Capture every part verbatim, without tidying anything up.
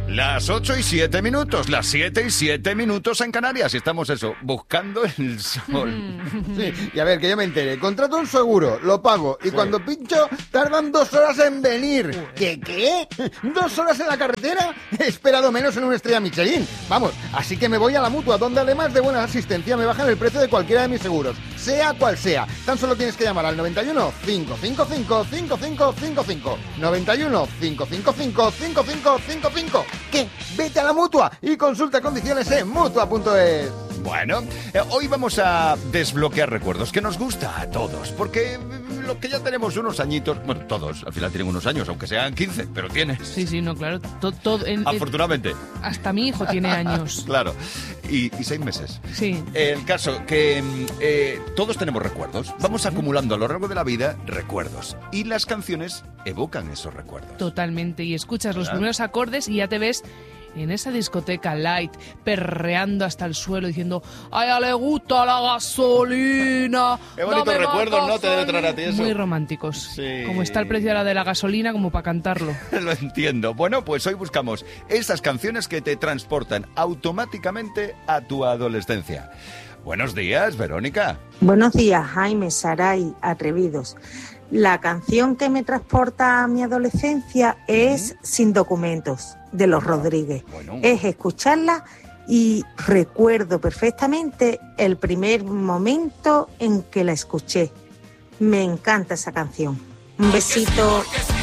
Las ocho y siete minutos, las siete y siete minutos en Canarias. Y estamos eso, buscando el sol. Sí, y a ver, que yo me entere. Contrato un seguro, lo pago. Y sí. Cuando pincho, tardan dos horas en venir. ¿Qué qué? ¿Dos horas en la carretera? He esperado menos en una estrella Michelin. Vamos, así que me voy a la Mutua, donde además de buena asistencia me bajan el precio de cualquiera de mis seguros, sea cual sea. Tan solo tienes que llamar al noventa y uno, cinco cinco cinco, cinco cinco cinco cinco. noventa y uno, cinco cinco cinco, cinco cinco cinco cinco. ¿Qué? Vete a la Mutua y consulta condiciones en mutua punto es. Bueno, eh, hoy vamos a desbloquear recuerdos que nos gusta a todos, porque los que ya tenemos unos añitos, bueno, todos al final tienen unos años, aunque sean quince, pero tienes. Sí, sí, no, claro. To, to, en, Afortunadamente. En, hasta mi hijo tiene años. Claro, y, y seis meses. Sí. El caso que eh, todos tenemos recuerdos, vamos sí. acumulando a lo largo de la vida recuerdos, y las canciones evocan esos recuerdos. Totalmente, y escuchas ¿verdad? Los primeros acordes y ya te ves en esa discoteca light, perreando hasta el suelo, diciendo ¡a ella le gusta la gasolina! Qué bonitos recuerdos, ¿no? Te debe traer a ti eso. Muy románticos. Sí. Como está el precio ahora de la gasolina, como para cantarlo. Lo entiendo. Bueno, pues hoy buscamos esas canciones que te transportan automáticamente a tu adolescencia. Buenos días, Verónica. Buenos días, Jaime, Saray, atrevidos. La canción que me transporta a mi adolescencia es ¿Mm? Sin documentos, de Los Rodríguez. Bueno. Es escucharla y recuerdo perfectamente el primer momento en que la escuché. Me encanta esa canción. Un besito.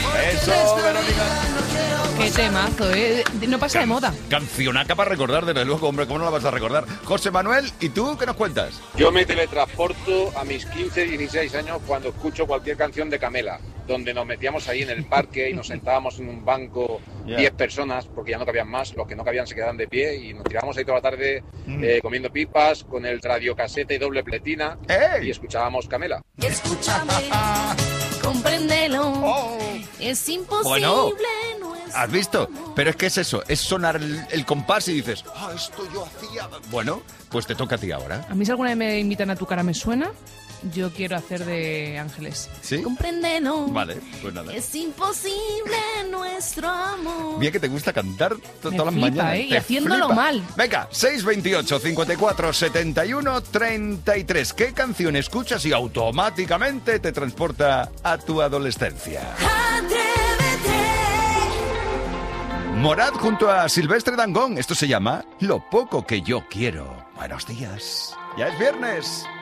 Eso, Verónica. Qué temazo, ¿eh? No pasa de moda. Cancionaca para recordar, desde luego, hombre, ¿cómo no la vas a recordar? José Manuel, ¿y tú qué nos cuentas? Yo me teletransporto a mis quince, dieciséis años cuando escucho cualquier canción de Camela, donde nos metíamos ahí en el parque y nos sentábamos en un banco, diez yeah. personas, porque ya no cabían más, los que no cabían se quedaban de pie y nos tirábamos ahí toda la tarde mm. eh, comiendo pipas, con el radiocasete y doble pletina ¡Ey! Y escuchábamos Camela. Escúchame, compréndelo, oh. es imposible. Bueno. ¿Has visto? Pero es que es eso, es sonar el, el compás y dices, ah, oh, esto yo hacía... Bueno, pues te toca a ti ahora. A mí si alguna vez me invitan a Tu cara me suena, yo quiero hacer de Ángeles. ¿Sí? Compréndelo. Vale, pues nada. Es imposible nuestro amor. Mira que te gusta cantar to- me todas las flipa, mañanas. ¿eh? Y haciéndolo flipa. mal. Venga, seis veintiocho, cincuenta y cuatro, setenta y uno, treinta y tres. ¿Qué canción escuchas y automáticamente te transporta a tu adolescencia? Morad junto a Silvestre Dangond. Esto se llama Lo poco que yo quiero. Buenos días. Ya es viernes.